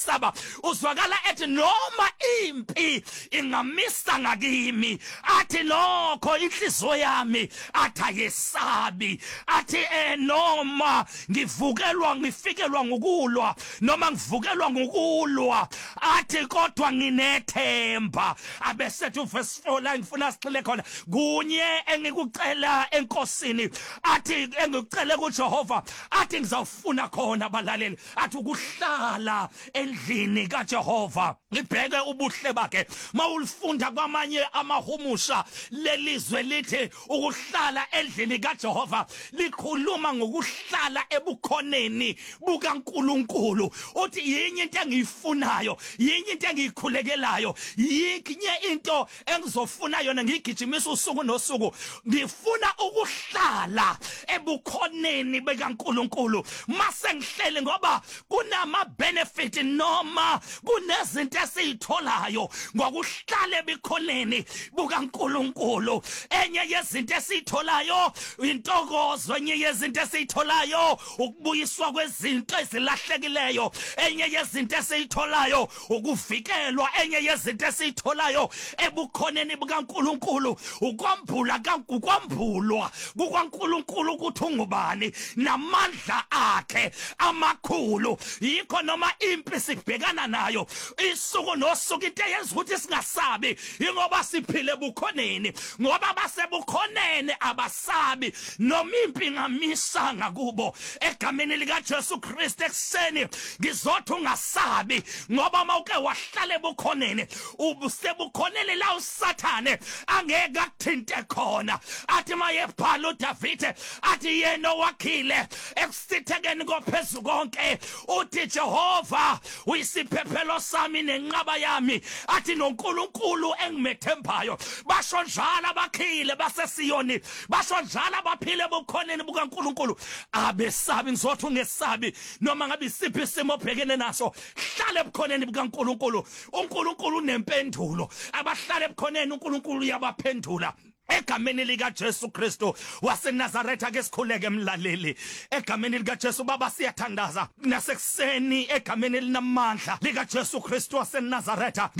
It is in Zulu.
saba uzwakala ethi noma impi ingamisa ngakimi athi lokho inhliziyo yami athayesabi athi noma ngifikelwa ngokulwa noma ngivukelwa ngokulwa athi kodwa nginethemba abesethi uverse 4 la ngifuna sixile khona kunye engikucela enkosini athi engikucela kuJehova athi ngizawufuna khona abalaleli athi ukuhlala endlini kaJehova ngibheke ubuhle bakhe mawulifunda kwamanye amahumusha lelizwe lithi ukuhlala endlini kaJehova likhuluma ngokuhlala ebukhoneni bukaNkulunkulu uthi yinye into engiyifunayo yinye into engiyikhulekelayo yinye into engizofuna yona ngigijimisa usuku nosuku ngifuna ukuhlala ebukhoneni bekaNkulunkulu mase ngihlele ngoba kunama benefit noma kunezinto esizitholayo ngokuhlala ebukhoneni bukaNkulunkulu enye yezinto esizitholayo intokozo enye yezinto esizitholayo ukubuyiswa kwezinto ezilahlekileyo enye yezinto esizitholayo ukuvikelwa enye yezinto esizitholayo ebukhoneni bukaNkulunkulu ukwambula ukwambulwa kukaNkulunkulu ukuthi ungubani namandla akhe amakhulu yikho noma impi sibhekana nayo isuku nosuku into eyenza ukuthi singasabi ingoba siphile ebukhoneni ngoba basebukhoneni abasabi noma impi ngamisa ngakubo egameni lika Jesu Kristu ekseni ngizothi ungasabi ngoba mawuke wahlala ebukhoneni ubusebukhoneni la usathane angeke akuthinte khona athi mayebhala uDavide athi yena wakhile ekusithekeni kophezulu konke uthi Jehova uyisiphephelo sami nenqaba yami athi noNkulunkulu engimethembayo basho njalo abakhile baseSiyoni basho njalo abaphile ebukhoneni bukaNkulunkulu abesabi ngizothi ungesabi noma ngabe isiphi isimo obhekene naso hlala ebukhoneni bukaNkulunkulu uNkulunkulu unempendulo abahlala ebukhoneni uNkulunkulu uyabaphendula egameni lika Jesu Kristu waseNazaretha ake sikhuleke emlaleli egameni lika Jesu baba siyathandaza nasekuseni egameni linamandla lika Jesu Kristu waseNazaretha